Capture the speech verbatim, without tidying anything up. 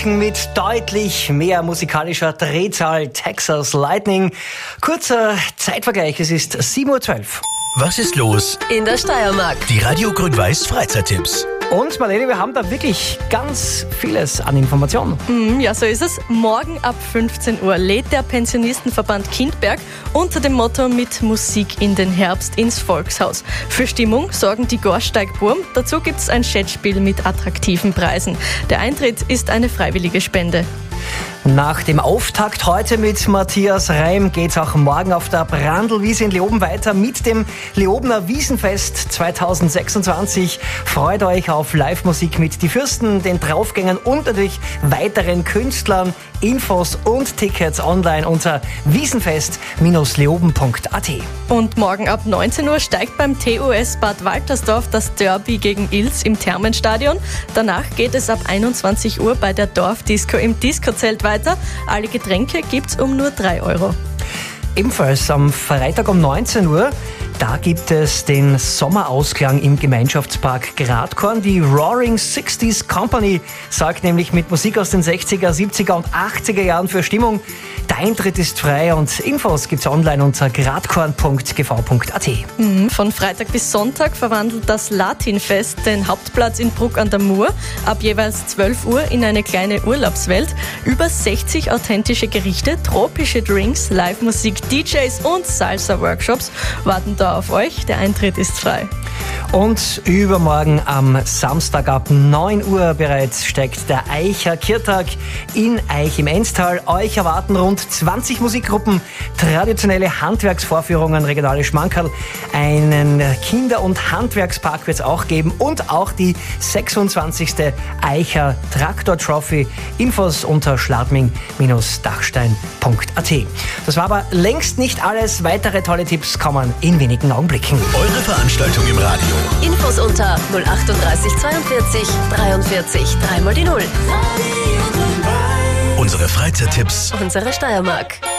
Mit deutlich mehr musikalischer Drehzahl Texas Lightning. Kurzer Zeitvergleich, es ist sieben Uhr zwölf. Was ist los in der Steiermark? Die Radio Grün-Weiß Freizeittipps. Und Marlene, wir haben da wirklich ganz vieles an Informationen. Mm, ja, so ist es. Morgen ab fünfzehn Uhr lädt der Pensionistenverband Kindberg unter dem Motto mit Musik in den Herbst ins Volkshaus. Für Stimmung sorgen die Gorsteig-Burm. Dazu gibt es ein Chatspiel mit attraktiven Preisen. Der Eintritt ist eine freiwillige Spende. Nach dem Auftakt heute mit Matthias Reim geht's auch morgen auf der Brandlwiese in Leoben weiter mit dem Leobener Wiesenfest zweitausendsechsundzwanzig. Freut euch auf Live-Musik mit Die Fürsten, den Draufgängern und natürlich weiteren Künstlern. Infos und Tickets online unter wiesenfest Bindestrich leoben Punkt a t. Und morgen ab neunzehn Uhr steigt beim T U S Bad Waltersdorf das Derby gegen Ilz im Thermenstadion. Danach geht es ab einundzwanzig Uhr bei der Dorfdisco im Discozelt weiter. Alle Getränke gibt's um nur drei Euro. Ebenfalls am Freitag um neunzehn Uhr, da gibt es den Sommerausklang im Gemeinschaftspark Gradkorn. Die Roaring Sixties Company sorgt nämlich mit Musik aus den sechziger, siebziger und achtziger Jahren für Stimmung. Der Eintritt ist frei und Infos gibt's online unter gradkorn Punkt g v Punkt a t. Von Freitag bis Sonntag verwandelt das Latinfest den Hauptplatz in Bruck an der Mur ab jeweils zwölf Uhr in eine kleine Urlaubswelt. Über sechzig authentische Gerichte, tropische Drinks, Live-Musik, D Js und Salsa-Workshops warten da auf euch. Der Eintritt ist frei. Und übermorgen am Samstag ab neun Uhr bereits steigt der Eicher Kirtag in Eich im Enztal. Euch erwarten rund zwanzig Musikgruppen, traditionelle Handwerksvorführungen, regionale Schmankerl, einen Kinder- und Handwerkspark wird es auch geben und auch die sechsundzwanzigste Eicher Traktor Trophy. Infos unter schladming Bindestrich dachstein Punkt a t. Das war aber längst nicht alles. Weitere tolle Tipps kommen in wenigen Augenblicken. Eure Veranstaltung im Radio. Infos unter null achtunddreißig zweiundvierzig dreiundvierzig drei mal die null. Unsere Freizeittipps. Unsere Steiermark.